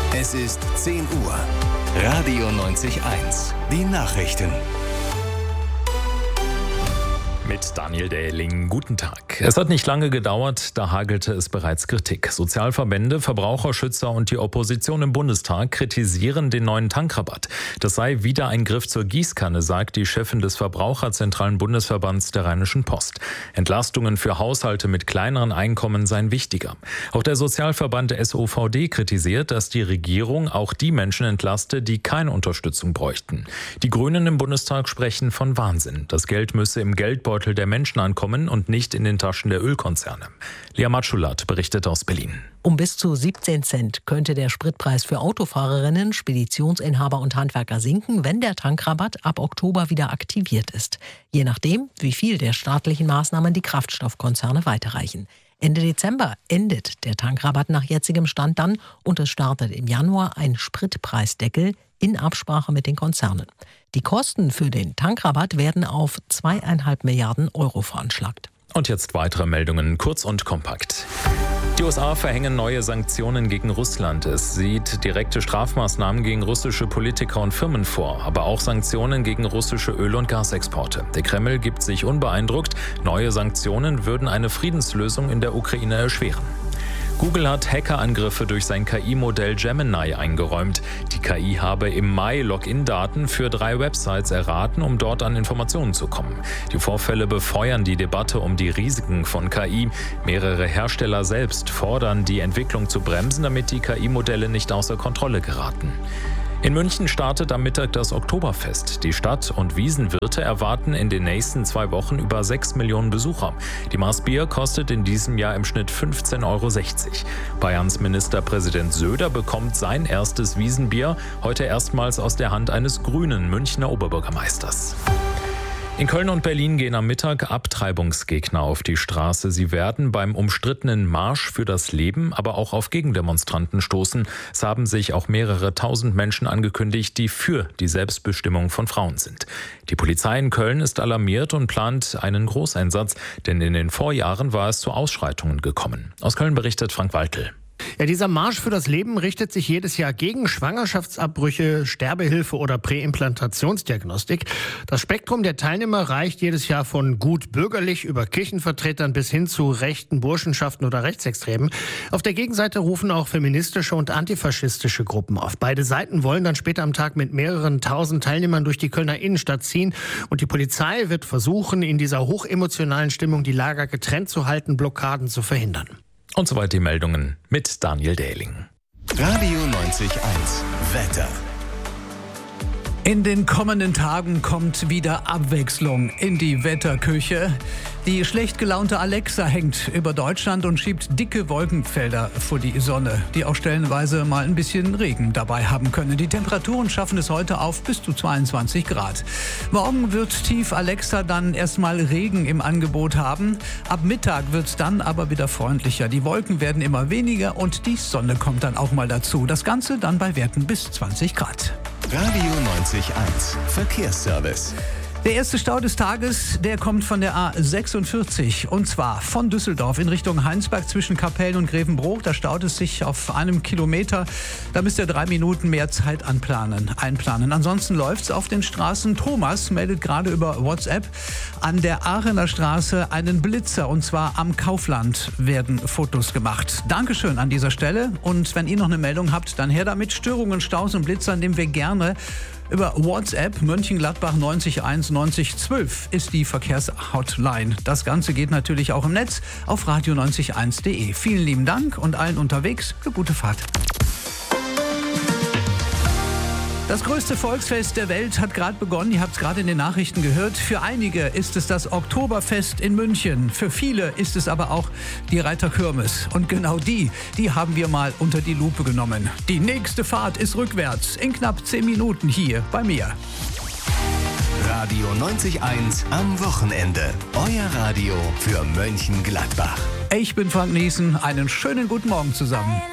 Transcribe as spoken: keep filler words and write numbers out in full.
Es ist zehn Uhr. Radio neunzig eins. Die Nachrichten. Mit Daniel Dähling, guten Tag. Es hat nicht lange gedauert, da hagelte es bereits Kritik. Sozialverbände, Verbraucherschützer und die Opposition im Bundestag kritisieren den neuen Tankrabatt. Das sei wieder ein Griff zur Gießkanne, sagt die Chefin des Verbraucherzentralen Bundesverbands der Rheinischen Post. Entlastungen für Haushalte mit kleineren Einkommen seien wichtiger. Auch der Sozialverband S O V D kritisiert, dass die Regierung auch die Menschen entlaste, die keine Unterstützung bräuchten. Die Grünen im Bundestag sprechen von Wahnsinn. Das Geld müsse im Geldbeutel der Menschen ankommen und nicht in den Taschen der Ölkonzerne. Lea Matschulat berichtet aus Berlin. Um bis zu siebzehn Cent könnte der Spritpreis für Autofahrerinnen, Speditionsinhaber und Handwerker sinken, wenn der Tankrabatt ab Oktober wieder aktiviert ist. Je nachdem, wie viel der staatlichen Maßnahmen die Kraftstoffkonzerne weiterreichen. Ende Dezember endet der Tankrabatt nach jetzigem Stand dann und es startet im Januar ein Spritpreisdeckel in Absprache mit den Konzernen. Die Kosten für den Tankrabatt werden auf zweieinhalb Milliarden Euro veranschlagt. Und jetzt weitere Meldungen, kurz und kompakt. Die U S A verhängen neue Sanktionen gegen Russland. Es sieht direkte Strafmaßnahmen gegen russische Politiker und Firmen vor, aber auch Sanktionen gegen russische Öl- und Gasexporte. Der Kreml gibt sich unbeeindruckt. Neue Sanktionen würden eine Friedenslösung in der Ukraine erschweren. Google hat Hackerangriffe durch sein K I-Modell Gemini eingeräumt. Die K I habe im Mai Login-Daten für drei Websites erraten, um dort an Informationen zu kommen. Die Vorfälle befeuern die Debatte um die Risiken von K I. Mehrere Hersteller selbst fordern, die Entwicklung zu bremsen, damit die K I-Modelle nicht außer Kontrolle geraten. In München startet am Mittag das Oktoberfest. Die Stadt- und Wiesenwirte erwarten in den nächsten zwei Wochen über sechs Millionen Besucher. Die Maß Bier kostet in diesem Jahr im Schnitt fünfzehn Euro sechzig. Bayerns Ministerpräsident Söder bekommt sein erstes Wiesenbier, heute erstmals aus der Hand eines grünen Münchner Oberbürgermeisters. In Köln und Berlin gehen am Mittag Abtreibungsgegner auf die Straße. Sie werden beim umstrittenen Marsch für das Leben, aber auch auf Gegendemonstranten stoßen. Es haben sich auch mehrere tausend Menschen angekündigt, die für die Selbstbestimmung von Frauen sind. Die Polizei in Köln ist alarmiert und plant einen Großeinsatz, denn in den Vorjahren war es zu Ausschreitungen gekommen. Aus Köln berichtet Frank Waltel. Ja, dieser Marsch für das Leben richtet sich jedes Jahr gegen Schwangerschaftsabbrüche, Sterbehilfe oder Präimplantationsdiagnostik. Das Spektrum der Teilnehmer reicht jedes Jahr von gut bürgerlich über Kirchenvertretern bis hin zu rechten Burschenschaften oder Rechtsextremen. Auf der Gegenseite rufen auch feministische und antifaschistische Gruppen auf. Beide Seiten wollen dann später am Tag mit mehreren tausend Teilnehmern durch die Kölner Innenstadt ziehen. Und die Polizei wird versuchen, in dieser hochemotionalen Stimmung die Lager getrennt zu halten, Blockaden zu verhindern. Und soweit die Meldungen mit Daniel Dähling. Radio neunzig eins. Wetter. In den kommenden Tagen kommt wieder Abwechslung in die Wetterküche. Die schlecht gelaunte Alexa hängt über Deutschland und schiebt dicke Wolkenfelder vor die Sonne, die auch stellenweise mal ein bisschen Regen dabei haben können. Die Temperaturen schaffen es heute auf bis zu zweiundzwanzig Grad. Morgen wird Tief Alexa dann erstmal Regen im Angebot haben. Ab Mittag wird es dann aber wieder freundlicher. Die Wolken werden immer weniger und die Sonne kommt dann auch mal dazu. Das Ganze dann bei Werten bis zwanzig Grad. Radio neunzig eins. Verkehrsservice. Der erste Stau des Tages, der kommt von der A sechsundvierzig und zwar von Düsseldorf in Richtung Heinsberg zwischen Kapellen und Grevenbroich. Da staut es sich auf einem Kilometer. Da müsst ihr drei Minuten mehr Zeit anplanen, einplanen. Ansonsten läuft es auf den Straßen. Thomas meldet gerade über WhatsApp an der Aachener Straße einen Blitzer und zwar am Kaufland werden Fotos gemacht. Dankeschön an dieser Stelle und wenn ihr noch eine Meldung habt, dann her damit. Störungen, Staus und Blitzer nehmen wir gerne über WhatsApp. Mönchengladbach neunzig eins neunzig zwölf ist die Verkehrshotline. Das Ganze geht natürlich auch im Netz auf radio neunzig eins punkt de. Vielen lieben Dank und allen unterwegs eine gute Fahrt. Das größte Volksfest der Welt hat gerade begonnen. Ihr habt es gerade in den Nachrichten gehört. Für einige ist es das Oktoberfest in München. Für viele ist es aber auch die Reiterkirmes. Und genau die, die haben wir mal unter die Lupe genommen. Die nächste Fahrt ist rückwärts in knapp zehn Minuten hier bei mir. Radio neunzig eins am Wochenende. Euer Radio für Mönchengladbach. Ich bin Frank Niesen. Einen schönen guten Morgen zusammen.